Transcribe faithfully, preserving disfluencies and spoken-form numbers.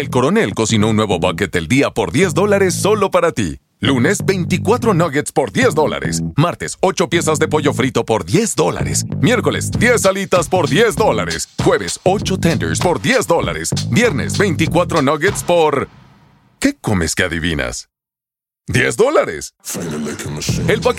El Coronel cocinó un nuevo bucket del día por diez dólares solo para ti. Lunes, veinticuatro nuggets por diez dólares. Martes, ocho piezas de pollo frito por diez dólares. Miércoles, diez alitas por diez dólares. Jueves, ocho tenders por diez dólares. Viernes, veinticuatro nuggets por... ¿Qué comes que adivinas? ¡diez dólares! El paquete